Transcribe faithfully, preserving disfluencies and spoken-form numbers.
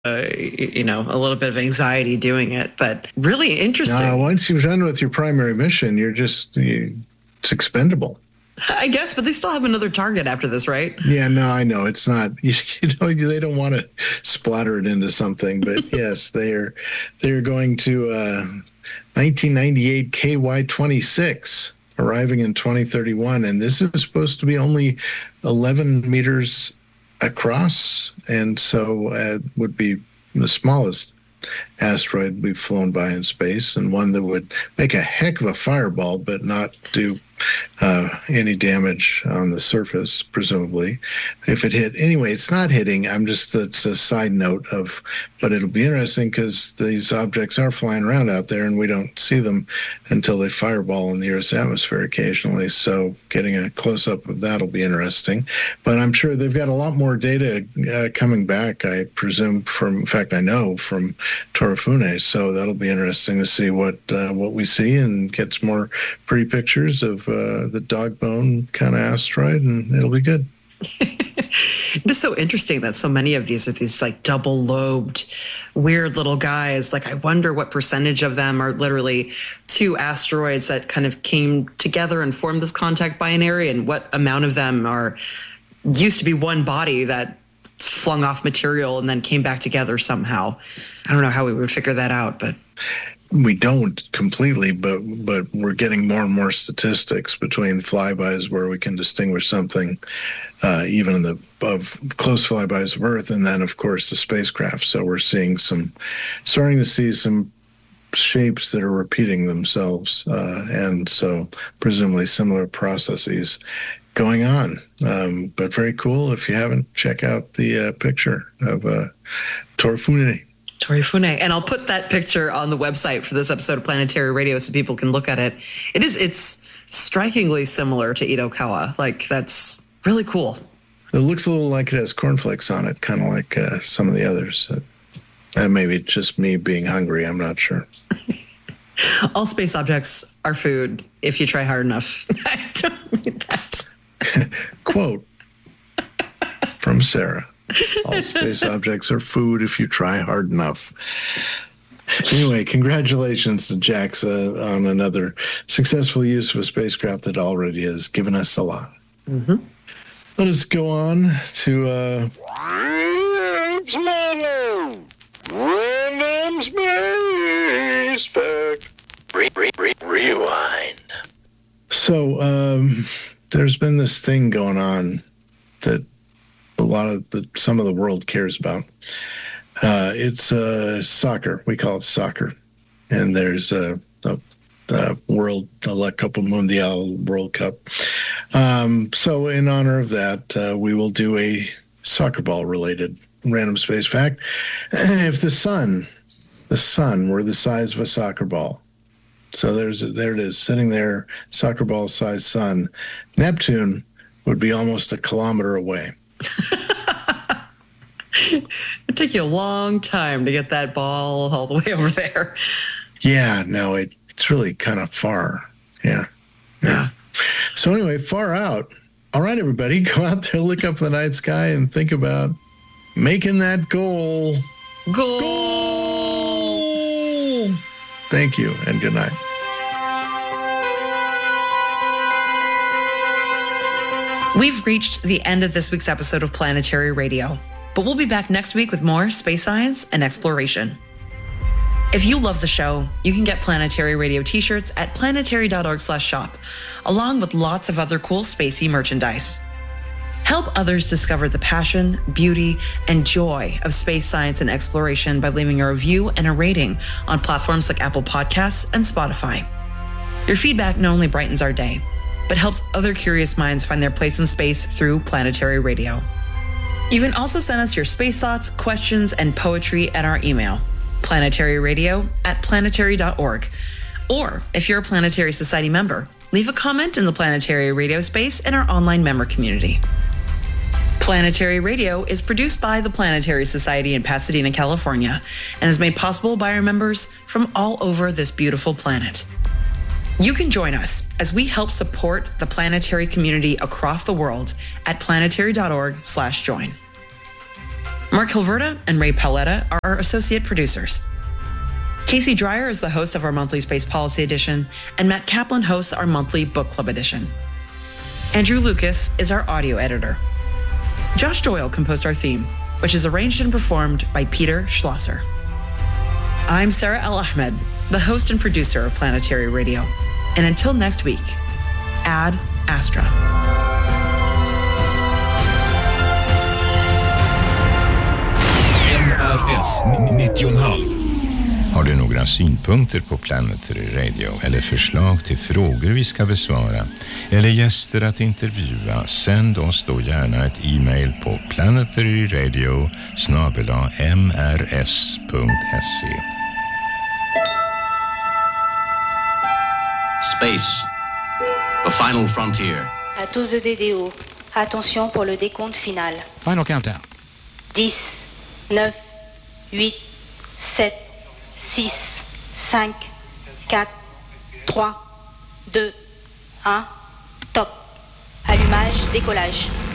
uh, you know, a little bit of anxiety doing it, but really interesting. Uh, once you're done with your primary mission, you're just, you, it's expendable. I guess, but they still have another target after this, right? Yeah, no, I know. It's not, you, you know, they don't want to splatter it into something, but yes, they're, they're going to uh, nineteen ninety-eight K Y twenty-six, arriving in twenty thirty-one. And this is supposed to be only eleven meters across. And so uh, would be the smallest asteroid we've flown by in space, and one that would make a heck of a fireball, but not do uh, any damage on the surface, presumably, if it hit. Anyway, it's not hitting. I'm just, that's a side note of, but it'll be interesting because these objects are flying around out there and we don't see them until they fireball in the Earth's atmosphere occasionally. So getting a close-up of that will be interesting. But I'm sure they've got a lot more data uh, coming back, I presume, from, in fact, I know, from Torifune. So that'll be interesting to see what uh, what we see and get some more pretty pictures of uh, the dog bone kind of asteroid, and it'll be good. It's so interesting that so many of these are these like double lobed, weird little guys. Like, I wonder what percentage of them are literally two asteroids that kind of came together and formed this contact binary, and what amount of them are used to be one body that flung off material and then came back together somehow. I don't know how we would figure that out, but we don't completely, but but we're getting more and more statistics between flybys where we can distinguish something, uh, even in the of close flybys of Earth, and then of course the spacecraft. So we're seeing some, starting to see some shapes that are repeating themselves, uh, and so presumably similar processes going on. Um, but very cool. If you haven't, check out the uh, picture of uh, Torifune. Torifune. And I'll put that picture on the website for this episode of Planetary Radio so people can look at it. It is, it's strikingly similar to Itokawa. Like, that's really cool. It looks a little like it has cornflakes on it, kind of like uh, some of the others. Uh, maybe it's just me being hungry. I'm not sure. All space objects are food if you try hard enough. I don't mean that. Quote from Sarah. All space objects are food if you try hard enough. Anyway, congratulations to JAXA on another successful use of a spacecraft that already has given us a lot. Mm-hmm. Let us go on to uh, Random Space Fact. Re- re- re- rewind. So um, there's been this thing going on that a lot of the some of the world cares about. Uh, it's uh, soccer. We call it soccer, and there's a, a, a World a La Copa Mundial World Cup. Um, so in honor of that, uh, we will do a soccer ball related random space fact. If the sun, the sun were the size of a soccer ball, so there's a, there it is sitting there, soccer ball sized sun, Neptune would be almost a kilometer away. It'd take you a long time to get that ball all the way over there. Yeah, no, it, it's really kind of far. Yeah. Yeah. So anyway, far out. All right, everybody, go out there, look up the night sky and think about making that goal. Goal! Goal! Thank you, and good night. We've reached the end of this week's episode of Planetary Radio, but we'll be back next week with more space science and exploration. If you love the show, you can get Planetary Radio t-shirts at planetary.org slash shop, along with lots of other cool spacey merchandise. Help others discover the passion, beauty, and joy of space science and exploration by leaving a review and a rating on platforms like Apple Podcasts and Spotify. Your feedback not only brightens our day, but helps other curious minds find their place in space through Planetary Radio. You can also send us your space thoughts, questions, and poetry at our email, planetaryradio at planetary dot org. Or if you're a Planetary Society member, leave a comment in the Planetary Radio space in our online member community. Planetary Radio is produced by the Planetary Society in Pasadena, California, and is made possible by our members from all over this beautiful planet. You can join us as we help support the planetary community across the world at planetary dot org slash join. Mark Hilverda and Ray Paletta are our associate producers. Casey Dreyer is the host of our monthly Space Policy Edition, and Matt Kaplan hosts our monthly Book Club Edition. Andrew Lucas is our audio editor. Josh Doyle composed our theme, which is arranged and performed by Peter Schlosser. I'm Sarah El Ahmed, the host and producer of Planetary Radio. And until next week, Ad Astra. M R S nittio komma fem. Har du några synpunkter på Planetary Radio eller förslag till frågor vi ska besvara eller gäster att intervjua, sänd oss då gärna ett e-mail på planetaryradio snabel-a m r s punkt s e. Space, the final frontier. À tous E D D O, attention pour le décompte final. Final countdown. dix, neuf, huit, sept, six, cinq, quatre, trois, deux, un, top. Allumage, décollage.